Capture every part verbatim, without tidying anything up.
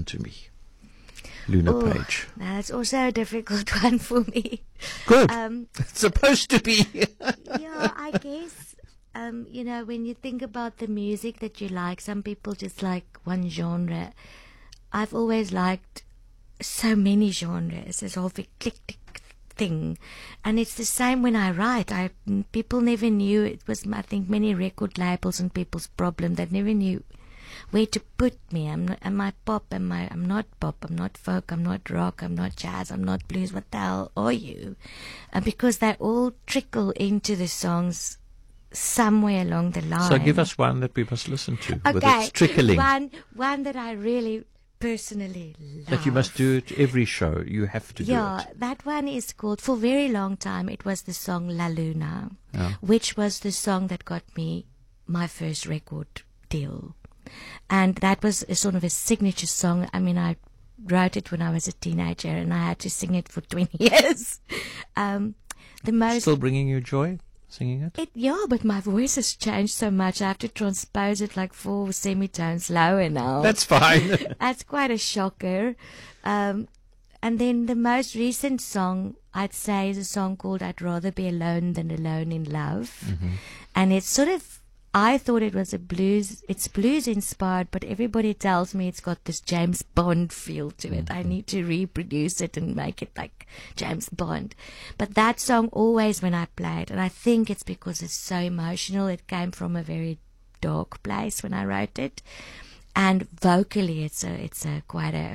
Listen to Me? Luna Ooh, Page. Now that's also a difficult one for me. Good. Um, It's supposed to be. yeah, I guess, um, you know, when you think about the music that you like, some people just like one genre. I've always liked so many genres, this whole eclectic thing. And it's the same when I write. I People never knew, it was, I think, many record labels and people's problem. They never knew where to put me. I'm not, am I pop? Am I, I'm not pop. I'm not folk. I'm not rock. I'm not jazz. I'm not blues. What the hell are you? And because they all trickle into the songs somewhere along the line. So give us one that we must listen to. Okay. With its trickling. One, one that I really personally love. That you must do it every show. You have to Yeah, do it. that one is called, for a very long time, it was the song La Luna, Yeah. which was the song that got me my first record deal. And that was a sort of a signature song. I mean, I wrote it when I was a teenager and I had to sing it for twenty years. Um, the most Still bringing you joy, singing it? It, yeah, but my voice has changed so much. I have to transpose it like four semitones lower now. That's fine. That's quite a shocker. Um, and then the most recent song, I'd say, is a song called I'd Rather Be Alone Than Alone in Love. Mm-hmm. And it's sort of, I thought it was a blues, it's blues inspired, but everybody tells me it's got this James Bond feel to it. I need to reproduce it and make it like James Bond. But that song always when I play it, and I think it's because it's so emotional, it came from a very dark place when I wrote it. And vocally it's a, it's a quite a,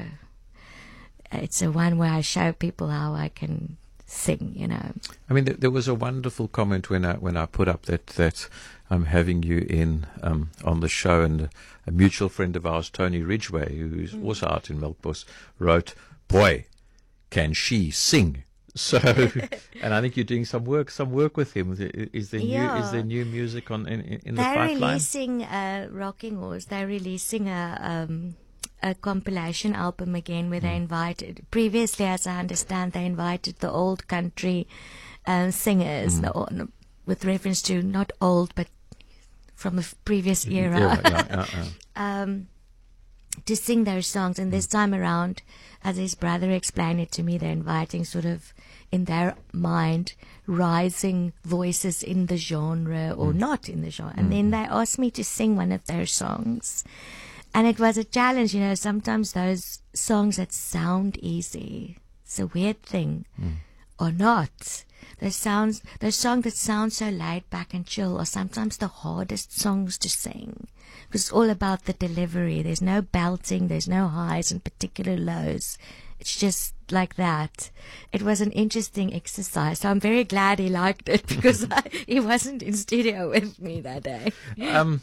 it's a one where I show people how I can sing, you know. I mean, there, there was a wonderful comment when I when I put up that that I'm having you in um, on the show, and a, a mutual friend of ours, Tony Ridgway, who's mm. also out in Melkbos, wrote, "Boy, can she sing!" So, and I think you're doing some work some work with him. Is there yeah. new is there new music on in, in the They're pipeline? They're releasing uh, Rocking Horse. They're releasing a. Um, a compilation album again where mm. they invited, previously as I understand, they invited the old country uh, singers, mm. no, with reference to not old but from a previous era, yeah, yeah, yeah, yeah. um, to sing their songs. And this time around, as his brother explained it to me, they're inviting sort of, in their mind, rising voices in the genre or mm. not in the genre. And mm. then they asked me to sing one of their songs. And it was a challenge, you know, sometimes those songs that sound easy, it's a weird thing, mm. or not. Those sounds, those songs that sound so laid back and chill are sometimes the hardest songs to sing. Because it's all about the delivery. There's no belting, there's no highs and particular lows. It's just like that. It was an interesting exercise. So I'm very glad he liked it because I, he wasn't in studio with me that day. Um.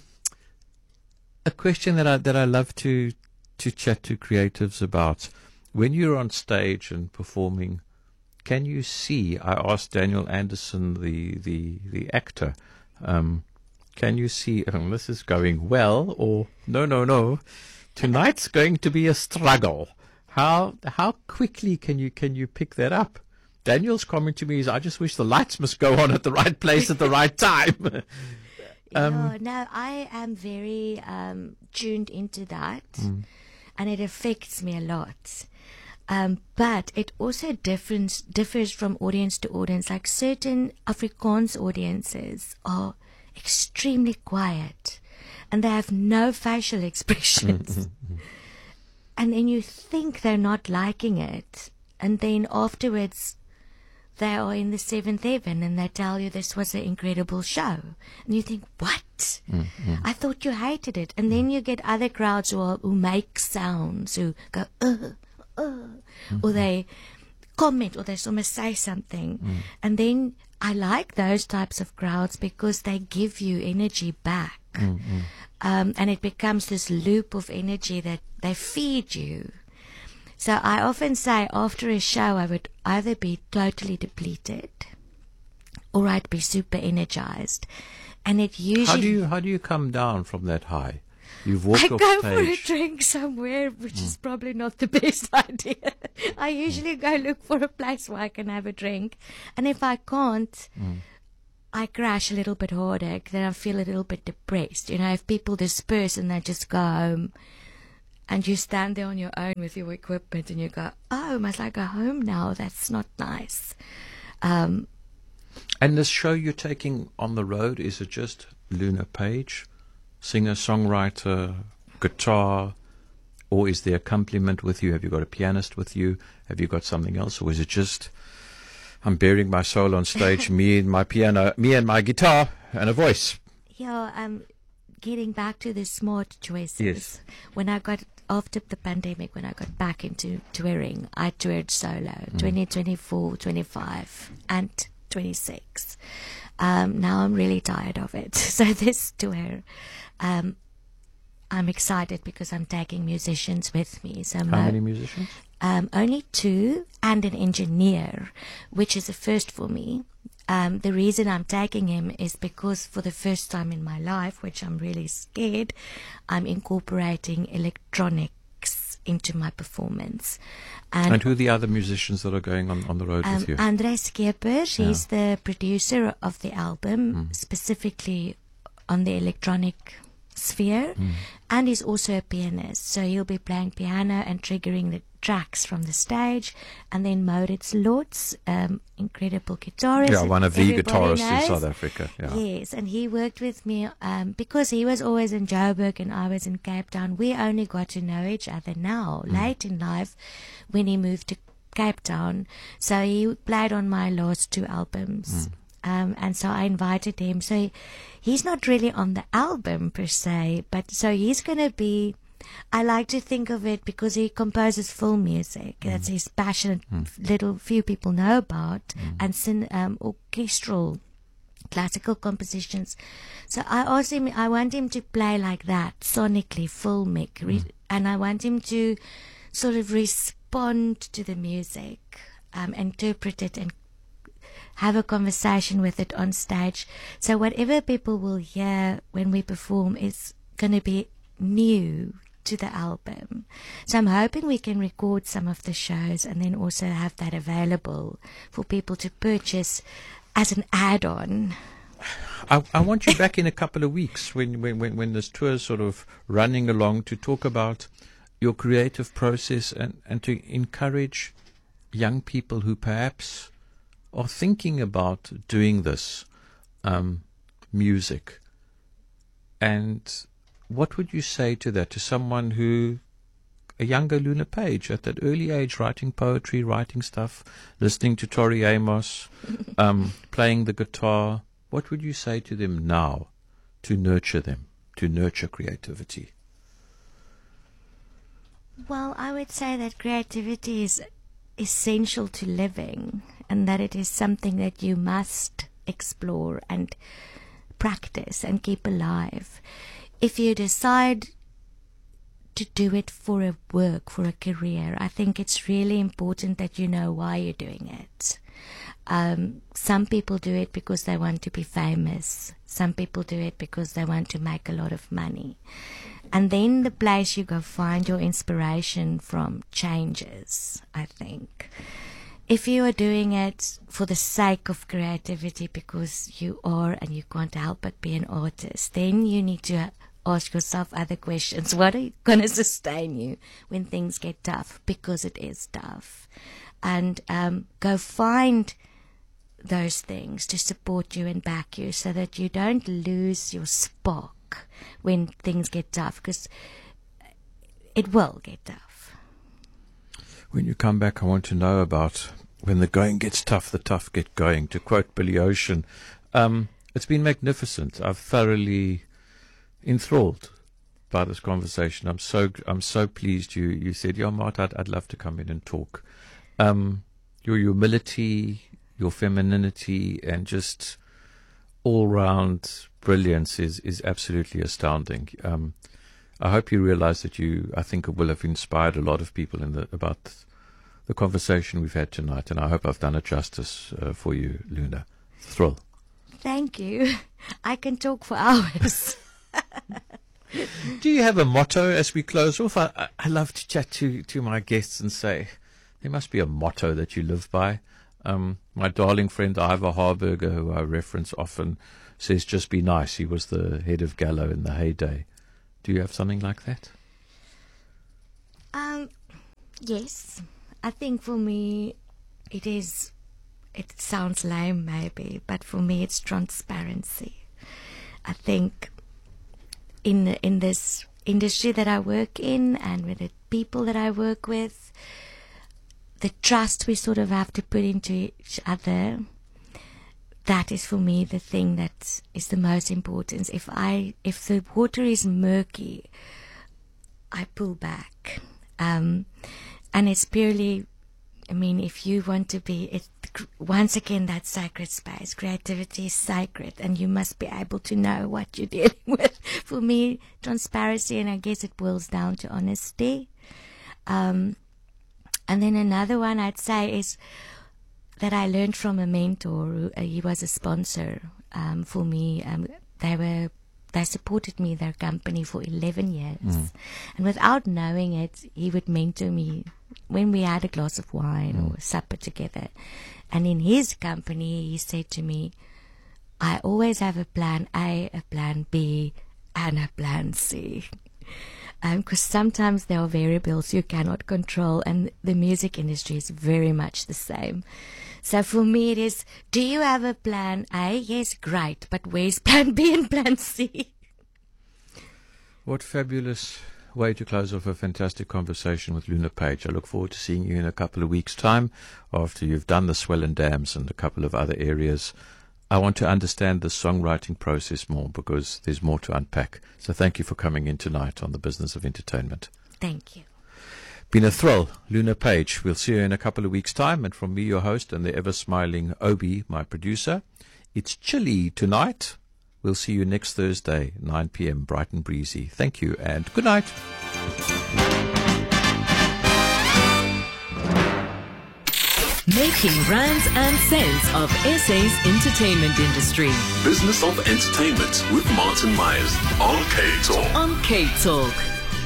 A question that I that I love to to chat to creatives about: when you're on stage and performing, can you see? I asked Daniel Anderson, the the the actor, um, can you see? Oh, this is going well, or no, no, no. Tonight's going to be a struggle. How how quickly can you can you pick that up? Daniel's comment to me is, "I just wish the lights must go on at the right place at the right time." Um, no, no, I am very um, tuned into that, mm. and it affects me a lot. Um, but it also difference, differs from audience to audience. Like certain Afrikaans audiences are extremely quiet, and they have no facial expressions. And then you think they're not liking it, and then afterwards they are in the seventh heaven and they tell you this was an incredible show. And you think, what? Mm-hmm. I thought you hated it. And then you get other crowds who, are, who make sounds, who go, uh, uh, mm-hmm. or they comment, or they almost say something. Mm. And then I like those types of crowds because they give you energy back. Mm-hmm. Um, and it becomes this loop of energy that they feed you. So I often say after a show I would either be totally depleted or I'd be super energized. And it usually... How do you, how do you come down from that high? You've walked I off go stage. for a drink somewhere, which mm. is probably not the best idea. I usually mm. go look for a place where I can have a drink. And if I can't, mm. I crash a little bit harder. Then I feel a little bit depressed. You know, if people disperse and they just go home, and you stand there on your own with your equipment and you go, oh, must I go home now? That's not nice. Um, and this show you're taking on the road, is it just Luna Page, singer, songwriter, guitar, or is there accompaniment with you? Have you got a pianist with you? Have you got something else? Or is it just, I'm bearing my soul on stage, me and my piano, me and my guitar, and a voice? Yeah, um, getting back to the smart choices. Yes. When I got, after the pandemic, when I got back into touring, I toured solo, mm. twenty twenty-four, twenty-five, and twenty-six. Um, now I'm really tired of it. So this tour, um, I'm excited because I'm taking musicians with me. So How mo- many musicians? Um, only two and an engineer, which is a first for me. Um, the reason I'm taking him is because for the first time in my life, which I'm really scared, I'm incorporating electronics into my performance. And, and who are the other musicians that are going on, on the road um, with you? Andres Skeepers, Yeah. he's the producer of the album, Mm. specifically on the electronic sphere, Mm. and he's also a pianist, so he'll be playing piano and triggering the tracks from the stage. And then Maurits Lotz, um, incredible guitarist. Yeah, one of the everybody guitarists in knows. South Africa. Yeah. Yes, and he worked with me um, because he was always in Joburg and I was in Cape Town. We only got to know each other now, Mm. late in life, when he moved to Cape Town. So he played on my last two albums. Mm. Um, and so I invited him. So he, he's not really on the album per se, but so he's going to be, I like to think of it because he composes film music. Mm. That's his passion, Mm. little few people know about, Mm. and syn, um, orchestral, classical compositions. So I asked him, I want him to play like that, sonically, filmic, re- Mm. and I want him to sort of respond to the music, um, interpret it and have a conversation with it on stage. So whatever people will hear when we perform is going to be new to the album. So I'm hoping we can record some of the shows and then also have that available for people to purchase as an add-on. I, I want you back in a couple of weeks when, when, when, when this tour is sort of running along to talk about your creative process and, and to encourage young people who perhaps are thinking about doing this um, music. And what would you say to that, to someone who, a younger Luna Page at that early age, writing poetry, writing stuff, listening to Tori Amos, um, playing the guitar? What would you say to them now to nurture them, to nurture creativity? Well, I would say that creativity is essential to living, and that it is something that you must explore and practice and keep alive. If you decide to do it for a work, for a career, I think it's really important that you know why you're doing it. Um, some people do it because they want to be famous. Some people do it because they want to make a lot of money. And then the place you go find your inspiration from changes, I think. If you are doing it for the sake of creativity because you are and you can't help but be an artist, then you need to ask yourself other questions. What are going to sustain you when things get tough? Because it is tough. And um, go find those things to support you and back you so that you don't lose your spark when things get tough, because it will get tough. When you come back, I want to know about when the going gets tough, the tough get going, to quote Billy Ocean. Um, it's been magnificent. I've thoroughly enthralled by this conversation. I'm so I'm so pleased you, you said, yeah, Mart, I'd, I'd love to come in and talk. Um, your humility, your femininity, and just all-round brilliance is, is absolutely astounding. Um, I hope you realize that you, I think it will have inspired a lot of people in the about the conversation we've had tonight, and I hope I've done it justice uh, for you, Luna. Thrill. Thank you. I can talk for hours. Do you have a motto as we close off? I, I love to chat to, to my guests and say, there must be a motto that you live by. Um, my darling friend Ivor Harburger, who I reference often, says, just be nice. He was the head of Gallo in the heyday. Do you have something like that? Um, yes. I think for me, it is, it sounds lame maybe, but for me it's transparency. I think in in this industry that I work in and with the people that I work with, the trust we sort of have to put into each other, that is for me the thing that is the most important. If I, if the water is murky, I pull back. Um, and it's purely, I mean, if you want to be, it, once again, that sacred space. Creativity is sacred, and you must be able to know what you're dealing with. For me, transparency, and I guess it boils down to honesty. Um, and then another one I'd say is that I learned from a mentor. Who, uh, he was a sponsor um, for me. Um, they were They supported me, their company, for eleven years. Mm. And without knowing it, he would mentor me when we had a glass of wine mm. or supper together. And in his company, he said to me, I always have a plan A, a plan B, and a plan C. Because um, sometimes there are variables you cannot control, and the music industry is very much the same. So for me it is, do you have a plan A? Yes, great. But where's plan B and plan C? What fabulous way to close off a fantastic conversation with Luna Page. I look forward to seeing you in a couple of weeks' time after you've done the Swellen Dams and a couple of other areas. I want to understand the songwriting process more because there's more to unpack. So thank you for coming in tonight on The Business of Entertainment. Thank you. Been a thrill. Luna Page. We'll see you in a couple of weeks' time. And from me, your host, and the ever-smiling Obi, my producer, it's chilly tonight. We'll see you next Thursday, nine p.m., bright and breezy. Thank you, and good night. Making rands and cents of S A's entertainment industry. Business of Entertainment with Martin Myers on Cape Talk. On Cape Talk.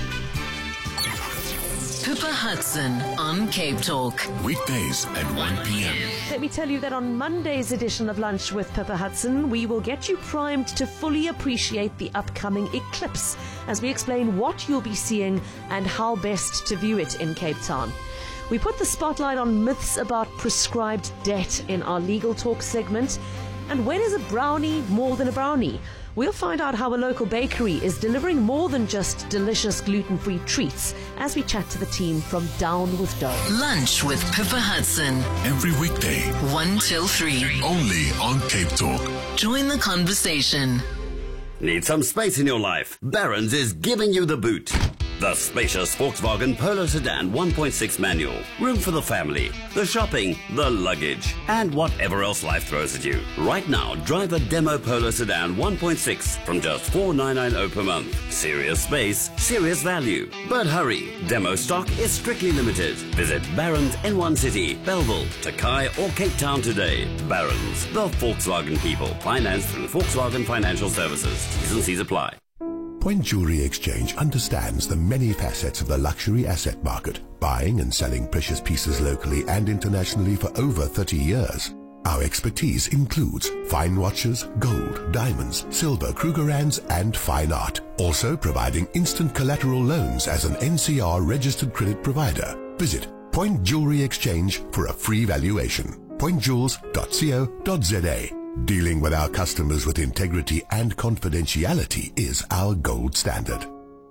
Pippa Hudson on Cape Talk. Weekdays at one p.m. Let me tell you that on Monday's edition of Lunch with Pippa Hudson, we will get you primed to fully appreciate the upcoming eclipse as we explain what you'll be seeing and how best to view it in Cape Town. We put the spotlight on myths about prescribed debt in our Legal Talk segment. And when is a brownie more than a brownie? We'll find out how a local bakery is delivering more than just delicious gluten-free treats as we chat to the team from Down with Dough. Lunch with Pippa Hudson. Every weekday. one till three. Only on Cape Talk. Join the conversation. Need some space in your life? Barron's is giving you the boot. The spacious Volkswagen Polo Sedan one point six manual. Room for the family, the shopping, the luggage, and whatever else life throws at you. Right now, drive a demo Polo Sedan one point six from just four thousand nine hundred ninety per month. Serious space, serious value. But hurry, demo stock is strictly limited. Visit Barron's N one City, Belleville, Takai, or Cape Town today. Barron's, the Volkswagen people. Financed through Volkswagen Financial Services. T's and C's apply. Point Jewelry Exchange understands the many facets of the luxury asset market, buying and selling precious pieces locally and internationally for over thirty years. Our expertise includes fine watches, gold, diamonds, silver, Krugerrands, and fine art. Also providing instant collateral loans as an N C R registered credit provider. Visit Point Jewelry Exchange for a free valuation. point jewels dot co dot za. Dealing with our customers with integrity and confidentiality is our gold standard.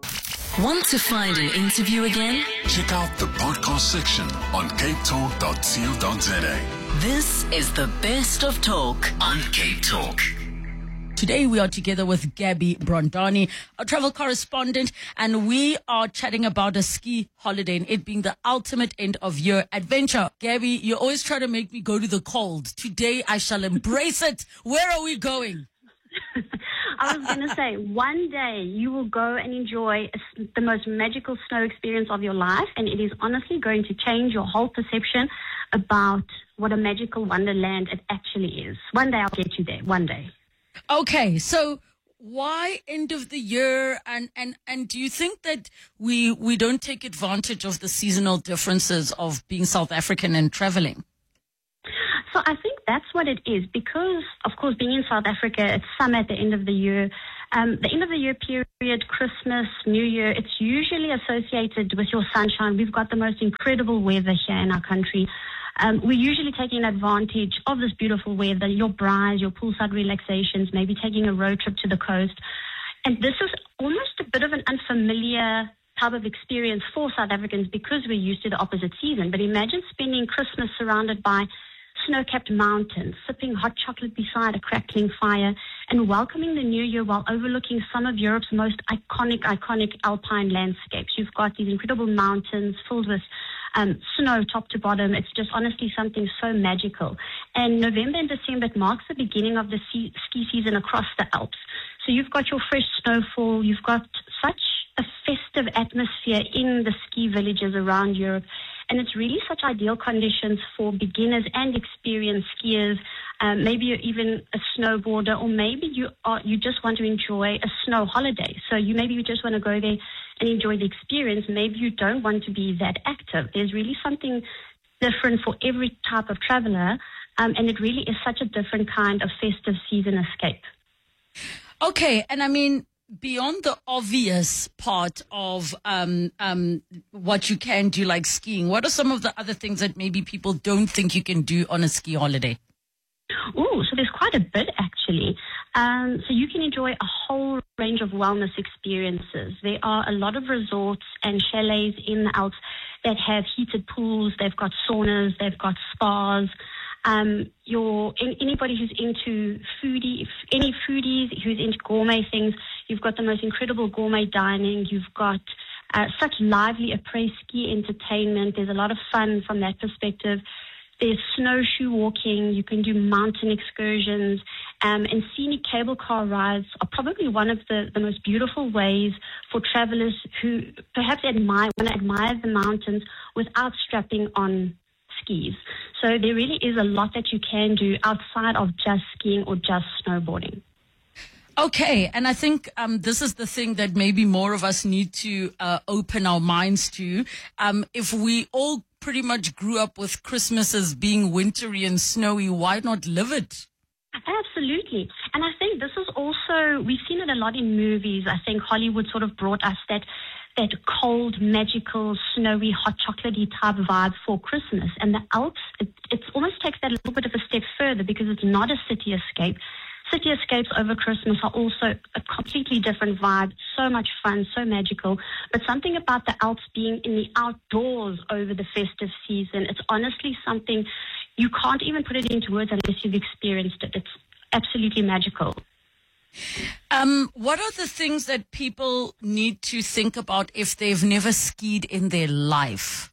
Want to find an interview again? Check out the podcast section on cape talk dot co dot za. This is the best of talk on Cape Talk. Today we are together with Gabby Brondani, a travel correspondent, and we are chatting about a ski holiday and it being the ultimate end of year adventure. Gabby, you always try to make me go to the cold. Today I shall embrace it. Where are we going? I was going to say, one day you will go and enjoy a, the most magical snow experience of your life, and it is honestly going to change your whole perception about what a magical wonderland it actually is. One day I'll get you there, one day. Okay, so why end of the year, and, and, and do you think that we we don't take advantage of the seasonal differences of being South African and traveling? So I think that's what it is, because, of course, being in South Africa, it's summer at the end of the year. Um, the end of the year period, Christmas, New Year, it's usually associated with your sunshine. We've got the most incredible weather here in our country. Um, we're usually taking advantage of this beautiful weather, your braais, your poolside relaxations, maybe taking a road trip to the coast. And this is almost a bit of an unfamiliar type of experience for South Africans because we're used to the opposite season. But imagine spending Christmas surrounded by snow-capped mountains, sipping hot chocolate beside a crackling fire, and welcoming the new year while overlooking some of Europe's most iconic, iconic alpine landscapes. You've got these incredible mountains filled with um, snow top to bottom. It's just honestly something so magical. And November and December, it marks the beginning of the ski season across the Alps. So you've got your fresh snowfall, you've got such a festive atmosphere in the ski villages around Europe. And it's really such ideal conditions for beginners and experienced skiers. Um, maybe you're even a snowboarder, or maybe you are you just want to enjoy a snow holiday. So you maybe you just want to go there and enjoy the experience. Maybe you don't want to be that active. There's really something different for every type of traveler, um, and it really is such a different kind of festive season escape. Okay, and I mean, beyond the obvious part of um, um, what you can do, like skiing, what are some of the other things that maybe people don't think you can do on a ski holiday? Oh, so there's quite a bit, actually. Um, so you can enjoy a whole range of wellness experiences. There are a lot of resorts and chalets in the Alps that have heated pools. They've got saunas. They've got spas. Um, your anybody who's into foodie, any foodies who's into gourmet things, you've got the most incredible gourmet dining. You've got uh, such lively après-ski entertainment. There's a lot of fun from that perspective. There's snowshoe walking. You can do mountain excursions. Um, and scenic cable car rides are probably one of the, the most beautiful ways for travelers who perhaps admire, want to admire the mountains without strapping on skis. So there really is a lot that you can do outside of just skiing or just snowboarding. Okay, and I think um, this is the thing that maybe more of us need to uh, open our minds to. Um, if we all pretty much grew up with Christmas as being wintry and snowy, why not live it? Absolutely. And I think this is also, we've seen it a lot in movies. I think Hollywood sort of brought us that that cold, magical, snowy, hot chocolatey type vibe for Christmas. And the Alps, it, it almost takes that a little bit of a step further because it's not a city escape. City escapes over Christmas are also a completely different vibe, so much fun, so magical. But something about the Alps being in the outdoors over the festive season, it's honestly something you can't even put it into words unless you've experienced it. It's absolutely magical. Um, what are the things that people need to think about if they've never skied in their life?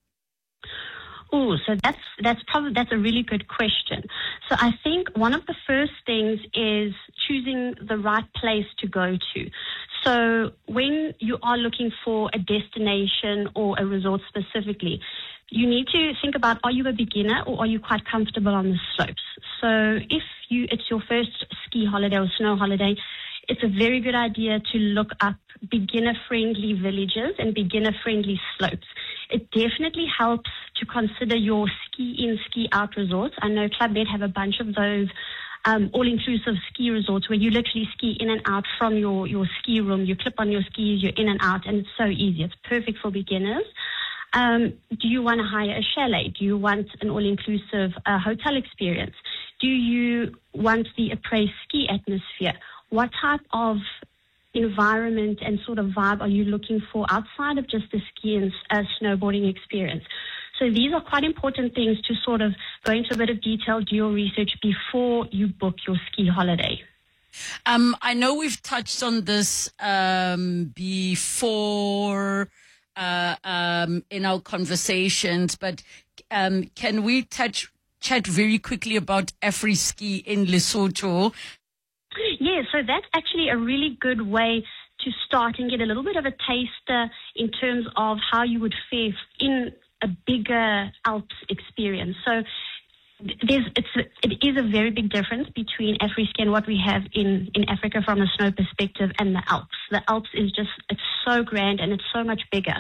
Oh, so that's that's probably that's a really good question. So I think one of the first things is choosing the right place to go to. So when you are looking for a destination or a resort specifically, you need to think about, are you a beginner or are you quite comfortable on the slopes? So if you it's your first ski holiday or snow holiday, it's a very good idea to look up beginner-friendly villages and beginner-friendly slopes. It definitely helps to consider your ski-in, ski-out resorts. I know Club Med have a bunch of those um, all-inclusive ski resorts where you literally ski in and out from your, your ski room. You clip on your skis, you're in and out, and it's so easy. It's perfect for beginners. Um, do you want to hire a chalet? Do you want an all-inclusive uh, hotel experience? Do you want the après-ski atmosphere? What type of environment and sort of vibe are you looking for outside of just the ski and uh, snowboarding experience? So these are quite important things to sort of go into a bit of detail, do your research before you book your ski holiday. Um, I know we've touched on this um, before uh, um, in our conversations, but um, can we touch chat very quickly about Afri-Ski in Lesotho? Yeah, so that's actually a really good way to start and get a little bit of a taster in terms of how you would fare in a bigger Alps experience. So there's, it's a, it is a very big difference between Afri-Ski and what we have in, in Africa from a snow perspective and the Alps. The Alps is just, it's so grand and it's so much bigger.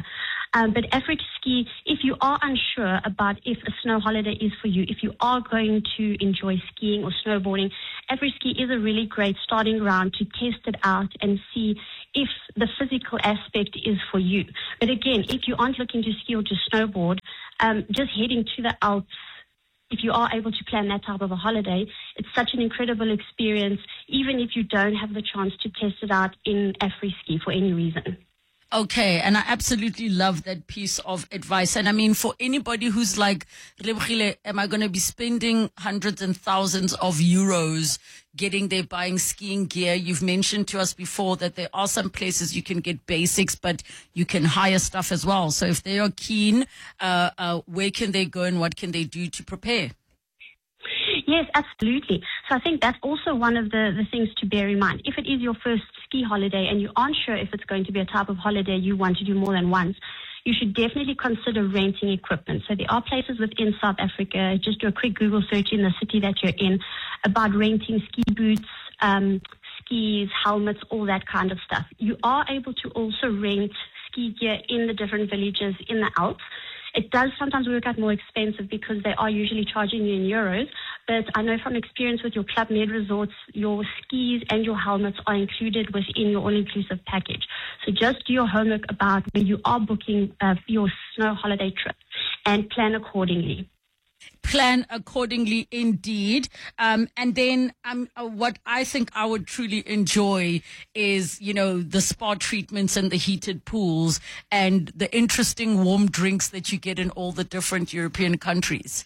Um, but Afri-Ski, if you are unsure about if a snow holiday is for you, if you are going to enjoy skiing or snowboarding, Afri-Ski is a really great starting ground to test it out and see if the physical aspect is for you. But again, if you aren't looking to ski or to snowboard, um, just heading to the Alps, if you are able to plan that type of a holiday, it's such an incredible experience, even if you don't have the chance to test it out in Afri-Ski for any reason. Okay, and I absolutely love that piece of advice. And I mean, for anybody who's like, Rebkhile, am I going to be spending hundreds and thousands of euros getting there, buying skiing gear? You've mentioned to us before that there are some places you can get basics, but you can hire stuff as well. So if they are keen, uh, uh, where can they go and what can they do to prepare? Yes, absolutely. So I think that's also one of the, the things to bear in mind. If it is your first ski holiday and you aren't sure if it's going to be a type of holiday you want to do more than once, you should definitely consider renting equipment. So there are places within South Africa, just do a quick Google search in the city that you're in about renting ski boots, um, skis, helmets, all that kind of stuff. You are able to also rent ski gear in the different villages in the Alps. It does sometimes work out more expensive because they are usually charging you in euros. But I know from experience with your Club Med resorts, your skis and your helmets are included within your all-inclusive package. So just do your homework about when you are booking uh, your snow holiday trip and plan accordingly. Plan accordingly, indeed. Um, and then um, uh, what I think I would truly enjoy is, you know, the spa treatments and the heated pools and the interesting warm drinks that you get in all the different European countries.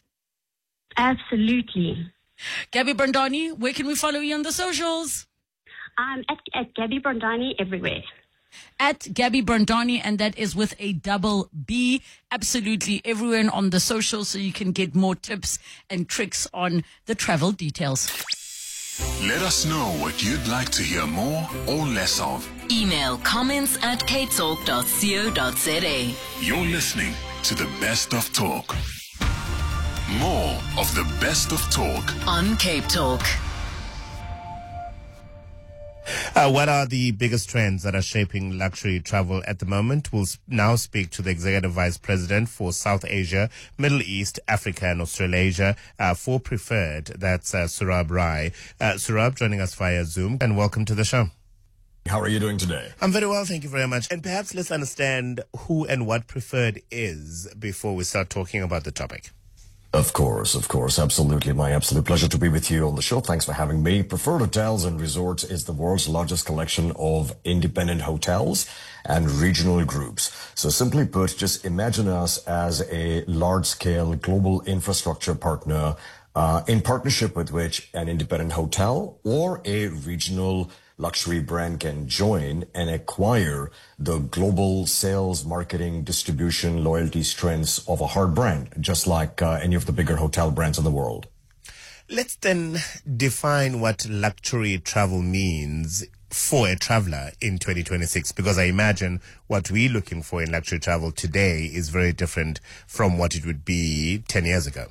Absolutely. Gabby Brondani, where can we follow you on the socials? I'm at, at Gabby Brondani everywhere. At Gabby Brondani, and that is with a double B, absolutely everywhere on the social, so you can get more tips and tricks on the travel details. Let us know what you'd like to hear more or less of. Email comments at cape talk dot co dot za. You're listening to the Best of Talk. More of the Best of Talk on Cape Talk. Uh, what are the biggest trends that are shaping luxury travel at the moment? We'll now speak to the Executive Vice President for South Asia, Middle East, Africa and Australasia uh, for Preferred. That's uh, Surab Rai. Uh, Surab joining us via Zoom, and welcome to the show. How are you doing today? I'm very well, thank you very much. And perhaps let's understand who and what Preferred is before we start talking about the topic. Of course, of course. Absolutely. My absolute pleasure to be with you on the show. Thanks for having me. Preferred Hotels and Resorts is the world's largest collection of independent hotels and regional groups. So simply put, just imagine us as a large-scale global infrastructure partner uh, in partnership with which an independent hotel or a regional luxury brand can join and acquire the global sales, marketing, distribution, loyalty strengths of a hard brand, just like uh, any of the bigger hotel brands in the world. Let's then define what luxury travel means for a traveler in twenty twenty-six, because I imagine what we're looking for in luxury travel today is very different from what it would be ten years ago.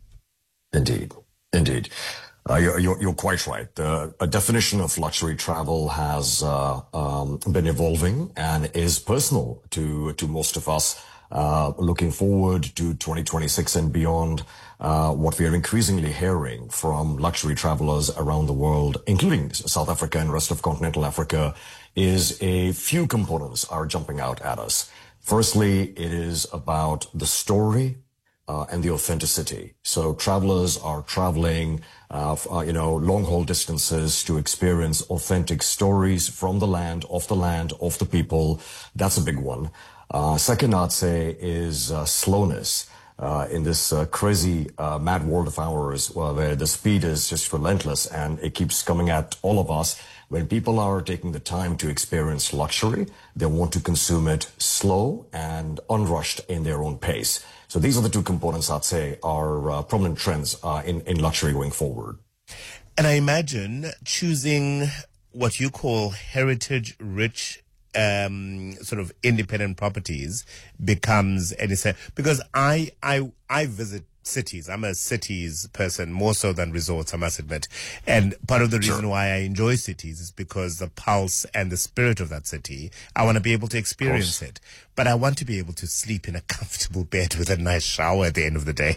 Indeed, indeed. Uh, you're, you're, you're quite right. The a definition of luxury travel has uh, um, been evolving and is personal to to most of us. Uh, looking forward to twenty twenty-six and beyond, uh, what we are increasingly hearing from luxury travelers around the world, including South Africa and rest of continental Africa, is a few components are jumping out at us. Firstly, it is about the story Uh, and the authenticity. So travelers are traveling, uh, f- uh, you know, long haul distances to experience authentic stories from the land, of the land, of the people. That's a big one. Uh, second, I'd say, is uh, slowness. Uh, in this uh, crazy, uh, mad world of ours, well, where the speed is just relentless and it keeps coming at all of us. When people are taking the time to experience luxury, they want to consume it slow and unrushed in their own pace. So these are the two components, I'd say, are uh, prominent trends uh, in, in luxury going forward. And I imagine choosing what you call heritage-rich um, sort of independent properties becomes an essential, because I, I, I visit cities. I'm a cities person more so than resorts, I must admit. And part of the reason sure. why I enjoy cities is because the pulse and the spirit of that city, I want to be able to experience it. But I want to be able to sleep in a comfortable bed with a nice shower at the end of the day.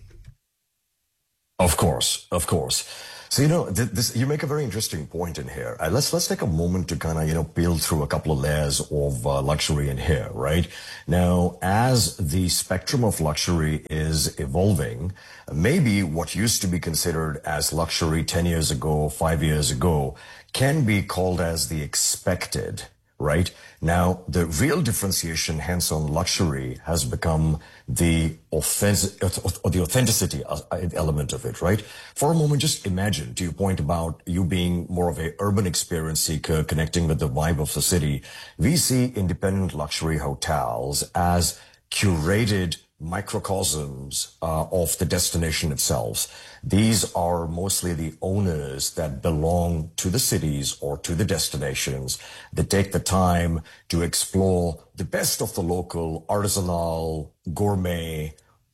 Of course, of course. So, you know, th- this, you make a very interesting point in here. Uh, let's let's take a moment to kind of, you know, peel through a couple of layers of uh, luxury in here, right? Now, as the spectrum of luxury is evolving, maybe what used to be considered as luxury ten years ago, five years ago, can be called as the expected, right? Now, the real differentiation, hence on luxury, has become the offense or the authenticity element of it, right? For a moment, just imagine, to your point about you being more of a urban experience seeker, connecting with the vibe of the city. We see independent luxury hotels as curated microcosms uh, of the destination itself. These are mostly the owners that belong to the cities or to the destinations that take the time to explore the best of the local artisanal, gourmet,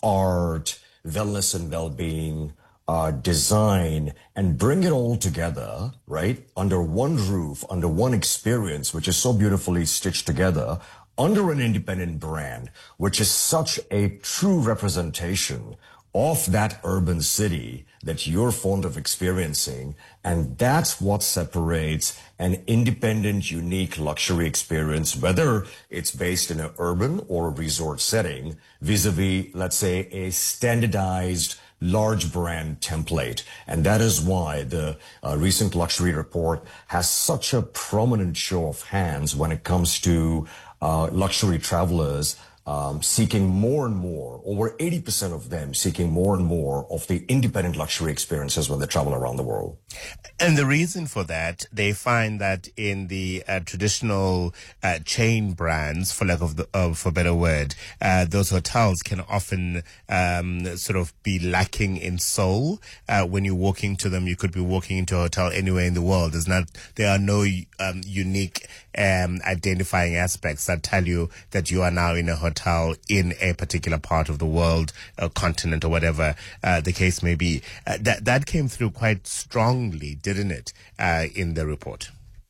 art, wellness and well-being, uh, design, and bring it all together, right, under one roof, under one experience, which is so beautifully stitched together, under an independent brand, which is such a true representation of that urban city that you're fond of experiencing. And that's what separates an independent, unique luxury experience, whether it's based in an urban or a resort setting, vis-a-vis, let's say, a standardized large brand template. And that is why the uh, recent luxury report has such a prominent show of hands when it comes to Uh, luxury travelers um, seeking more and more, over eighty percent of them seeking more and more of the independent luxury experiences when they travel around the world. And the reason for that, they find that in the uh, traditional uh, chain brands, for lack of, the, of for a better word, uh, those hotels can often um, sort of be lacking in soul. Uh, when you walk into them, you could be walking into a hotel anywhere in the world. There's not, there are no um, unique um, identifying aspects that tell you that you are now in a hotel in a particular part of the world, a continent, or whatever uh, the case may be. Uh, that that came through quite strongly, didn't it, uh, in the report?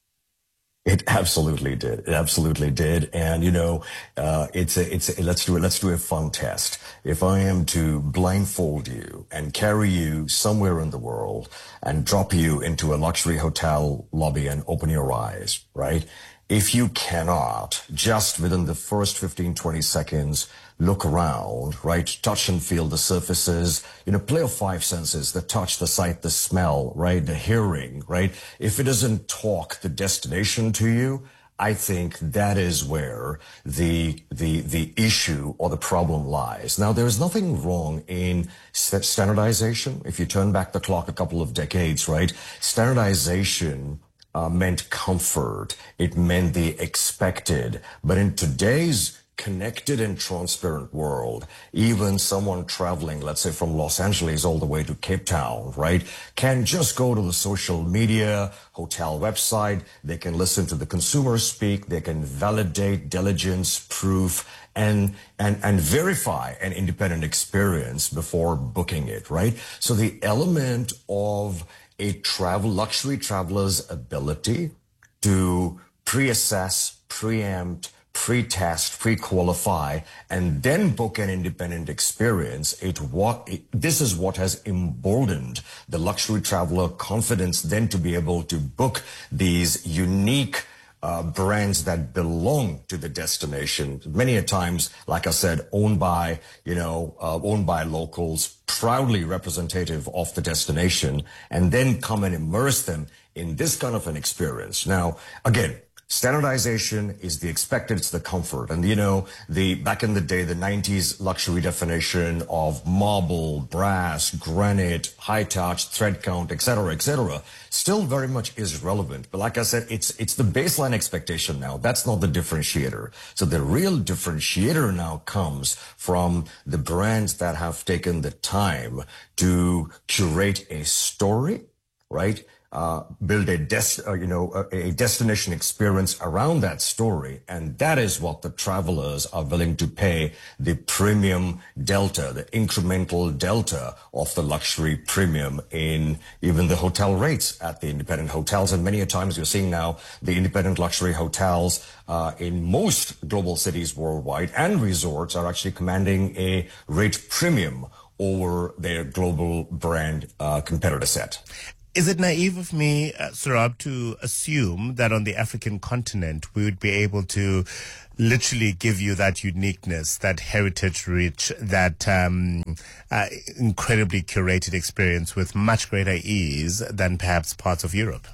It absolutely did. It absolutely did. And, you know, uh, it's a, it's a, let's do it. Let's do a fun test. If I am to blindfold you and carry you somewhere in the world and drop you into a luxury hotel lobby and open your eyes, right? If you cannot, just within the first fifteen, twenty seconds, look around, right? Touch and feel the surfaces, you know, play of five senses, the touch, the sight, the smell, right? The hearing, right? If it doesn't talk the destination to you, I think that is where the, the, the issue or the problem lies. Now, there is nothing wrong in standardization. If you turn back the clock a couple of decades, right? Standardization Uh, meant comfort. It meant the expected. But in today's connected and transparent world, even someone traveling, let's say from Los Angeles all the way to Cape Town, right, can just go to the social media, hotel website. They can listen to the consumer speak. They can validate, diligence, proof, and, and, and verify an independent experience before booking it, right? So the element of a travel, luxury traveler's ability to pre-assess, preempt, pre-test, pre-qualify, and then book an independent experience, it what it, this is what has emboldened the luxury traveler confidence then to be able to book these unique Uh, brands that belong to the destination, many a times, like I said, owned by, you know, uh, owned by locals, proudly representative of the destination, and then come and immerse them in this kind of an experience. Now, again, standardization is the expected, it's the comfort. And, you know, the back in the day, the nineties luxury definition of marble, brass, granite, high touch, thread count, et cetera, et cetera, still very much is relevant. But like I said, it's it's the baseline expectation now. That's not the differentiator. So the real differentiator now comes from the brands that have taken the time to curate a story, right? uh, build a des- uh, you know a, a destination experience around that story, and that is what the travelers are willing to pay the premium delta, the incremental delta of the luxury premium in even the hotel rates at the independent hotels. And many a times you're seeing now the independent luxury hotels uh, in most global cities worldwide and resorts are actually commanding a rate premium over their global brand uh, competitor set. Is it naive of me, uh, Saurabh, to assume that on the African continent we would be able to literally give you that uniqueness, that heritage-rich, that um, uh, incredibly curated experience with much greater ease than perhaps parts of Europe?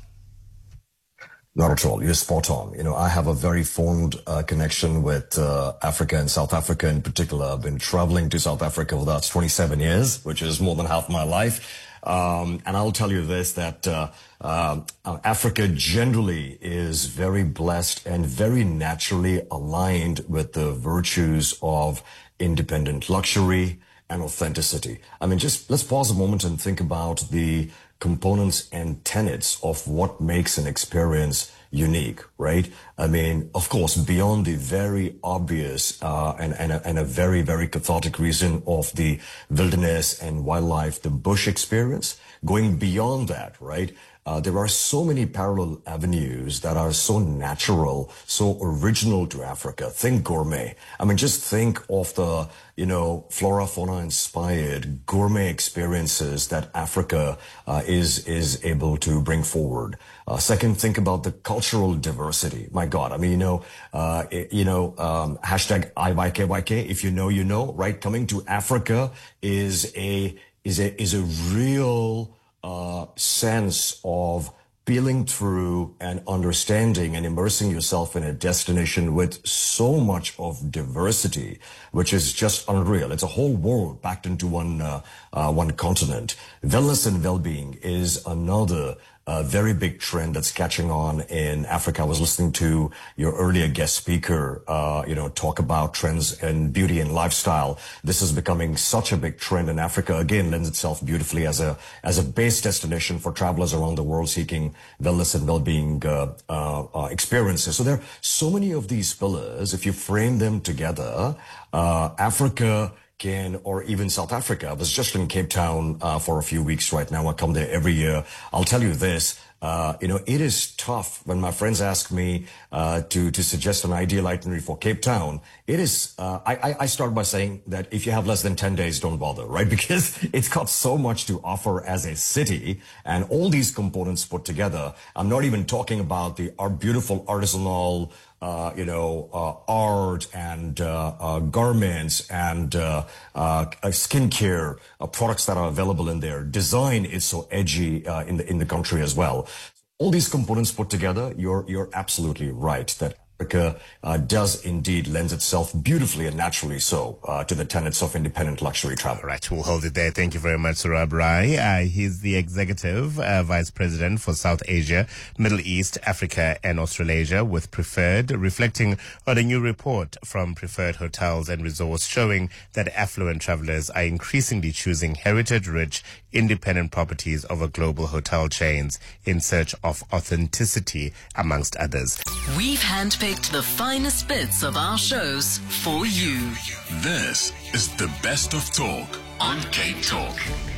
Not at all. You're spot on. You know, I have a very fond uh, connection with uh, Africa and South Africa in particular. I've been traveling to South Africa for the last twenty-seven years, which is more than half my life. Um, and I'll tell you this, that uh, uh, Africa generally is very blessed and very naturally aligned with the virtues of independent luxury and authenticity. I mean, just let's pause a moment and think about the components and tenets of what makes an experience unique, right? I mean, of course, beyond the very obvious uh, and, and, a, and a very, very cathartic reason of the wilderness and wildlife, the bush experience, going beyond that, right? Uh, there are so many parallel avenues that are so natural, so original to Africa. Think gourmet. I mean, just think of the, you know, flora, fauna inspired gourmet experiences that Africa uh, is, is able to bring forward. Uh, second, think about the cultural diversity. My God. I mean, you know, uh, you know, um, hashtag I Y K Y K. If you know, you know, right? Coming to Africa is a, is a, is a real, Uh, sense of peeling through and understanding and immersing yourself in a destination with so much of diversity, which is just unreal. It's a whole world packed into one uh, uh, one continent. Wellness and well-being is another uh, very big trend that's catching on in Africa. I was listening to your earlier guest speaker, uh, you know, talk about trends in beauty and lifestyle. This is becoming such a big trend in Africa. Again, lends itself beautifully as a as a base destination for travelers around the world seeking wellness and well-being uh, uh, uh, experiences. So there are so many of these pillars. If you frame them together, uh, Africa can, or even South Africa. I was just in Cape Town uh, for a few weeks right now. I come there every year. I'll tell you this, uh, you know, it is tough when my friends ask me uh, to to suggest an ideal itinerary for Cape Town. It is, uh, I, I start by saying that if you have less than ten days, don't bother, right? Because it's got so much to offer as a city and all these components put together. I'm not even talking about the our beautiful artisanal Uh, you know, uh, art and uh, uh, garments and uh, uh, skincare uh, products that are available in there. Design is so edgy uh, in the in the country as well. All these components put together, you're you're absolutely right that Africa uh, does indeed lends itself beautifully and naturally so uh, to the tenets of independent luxury travel. All right, we'll hold it there. Thank you very much, Saurabh Rai. Uh, he's the Executive uh, Vice President for South Asia, Middle East, Africa and Australasia with Preferred, reflecting on a new report from Preferred Hotels and Resorts showing that affluent travelers are increasingly choosing heritage-rich, independent properties over global hotel chains in search of authenticity, amongst others. We've handpicked the finest bits of our shows for you. This is the Best of Talk on Cape Talk.